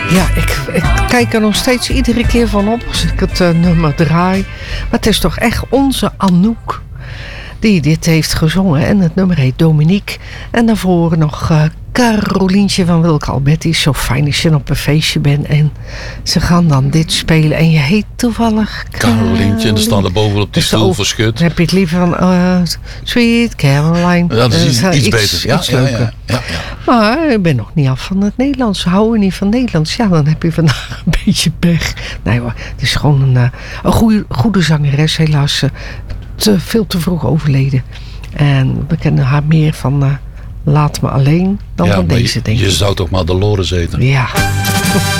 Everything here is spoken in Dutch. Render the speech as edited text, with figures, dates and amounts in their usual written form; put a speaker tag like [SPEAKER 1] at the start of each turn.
[SPEAKER 1] Ja, ik kijk er nog steeds iedere keer van op als ik het nummer draai. Maar het is toch echt onze Anouk die dit heeft gezongen. En het nummer heet Dominique. En daarvoor nog Carolientje van Wilke Alberti. Zo fijn als je op een feestje bent en ze gaan dan dit spelen. En je heet toevallig
[SPEAKER 2] Carolientje. En er staan er bovenop die stoel verschut.
[SPEAKER 1] Dan heb je het liever van Sweet Caroline.
[SPEAKER 2] Ja, dat is iets beter.
[SPEAKER 1] Iets leuker. Ja. Maar ik ben nog niet af van het Nederlands. Hou je niet van Nederlands? Ja, dan heb je vandaag een beetje pech. Nee hoor, het is gewoon een goede zangeres. Helaas veel te vroeg overleden. En we kennen haar meer van Laat Me Alleen dan van deze, denk ik.
[SPEAKER 2] Je zou toch maar Dolores eten?
[SPEAKER 1] Ja.